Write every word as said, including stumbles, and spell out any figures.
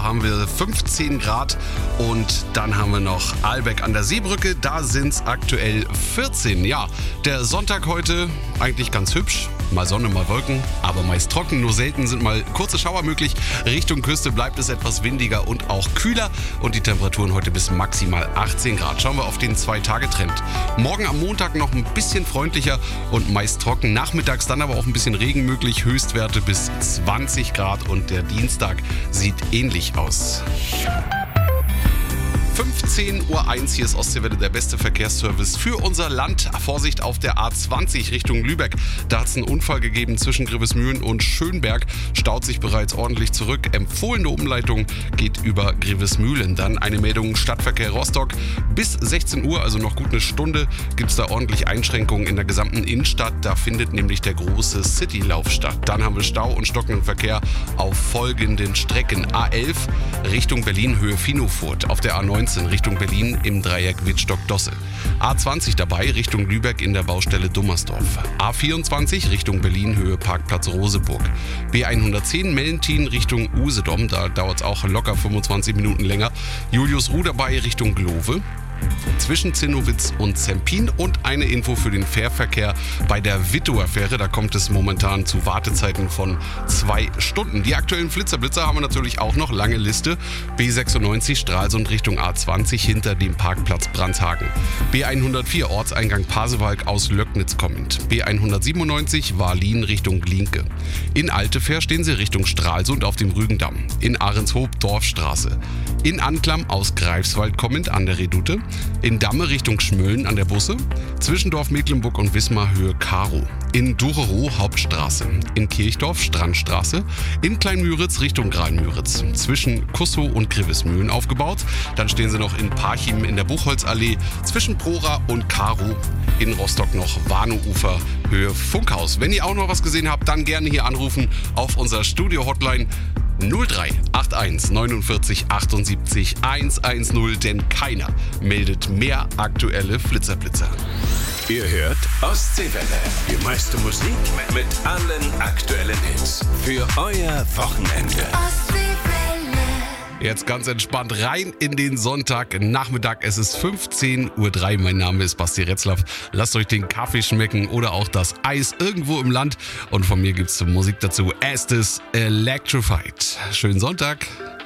haben wir fünfzehn Grad und dann haben wir noch Ahlbeck an der Seebrücke, da sind es aktuell vierzehn. Ja, der Sonntag heute eigentlich ganz hübsch. Mal Sonne, mal Wolken, aber meist trocken. Nur selten sind mal kurze Schauer möglich. Richtung Küste bleibt es etwas windiger und auch kühler. Und die Temperaturen heute bis maximal achtzehn Grad. Schauen wir auf den Zwei-Tage-Trend. Morgen am Montag noch ein bisschen freundlicher und meist trocken. Nachmittags dann aber auch ein bisschen Regen möglich. Höchstwerte bis zwanzig Grad. Und der Dienstag sieht ähnlich aus. fünfzehn Uhr eins, hier ist Ostseewelle, der beste Verkehrsservice für unser Land. Vorsicht auf der A zwanzig Richtung Lübeck. Da hat es einen Unfall gegeben zwischen Grevesmühlen und Schönberg. Staut sich bereits ordentlich zurück. Empfohlene Umleitung geht über Grevesmühlen. Dann eine Meldung Stadtverkehr Rostock. Bis sechzehn Uhr, also noch gut eine Stunde, gibt es da ordentlich Einschränkungen in der gesamten Innenstadt. Da findet nämlich der große Citylauf statt. Dann haben wir Stau und stockenden Verkehr auf folgenden Strecken. A elf Richtung Berlin, Höhe Finofurt. Auf der A neunzehn Richtung Berlin im Dreieck Wittstock-Dosse. A zwanzig dabei Richtung Lübeck in der Baustelle Dummersdorf. A vierundzwanzig Richtung Berlin, Höhe Parkplatz Roseburg. B hundertzehn Mellentin Richtung Usedom, da dauert es auch locker fünfundzwanzig Minuten länger. Juliusruh dabei Richtung Glove. Zwischen Zinnowitz und Zempin und eine Info für den Fährverkehr bei der Wittower-Fähre. Da kommt es momentan zu Wartezeiten von zwei Stunden. Die aktuellen Flitzerblitzer haben wir natürlich auch noch, lange Liste. B sechsundneunzig Stralsund Richtung A zwanzig hinter dem Parkplatz Brandhagen. B hundertvier Ortseingang Pasewalk aus Löcknitz kommend. B hundertsiebenundneunzig Warlin Richtung Glienke. In Altefähr stehen Sie Richtung Stralsund auf dem Rügendamm. In Ahrenshoop Dorfstraße. In Anklam aus Greifswald kommend an der Redoute. In Damme Richtung Schmölln an der Busse. Zwischendorf Mecklenburg und Wismar Höhe Karo. In Ducherow Hauptstraße. In Kirchdorf Strandstraße. In Kleinmüritz Richtung Grainmüritz. Zwischen Kussow und Grevesmühlen aufgebaut. Dann stehen sie noch in Parchim in der Buchholzallee. Zwischen Prora und Karo. In Rostock noch Warneufer Höhe Funkhaus. Wenn ihr auch noch was gesehen habt, dann gerne hier anrufen auf unser Studio-Hotline null drei acht eins neunundvierzig achtundsiebzig hundertzehn, denn keiner meldet mehr aktuelle Flitzerblitzer. Ihr hört Ostseewelle. Die meiste Musik mit allen aktuellen Hits. Für euer Wochenende. Jetzt ganz entspannt rein in den Sonntagnachmittag. Es ist fünfzehn Uhr drei. Mein Name ist Basti Retzlaff. Lasst euch den Kaffee schmecken oder auch das Eis irgendwo im Land. Und von mir gibt's Musik dazu. Estes Electrified. Schönen Sonntag.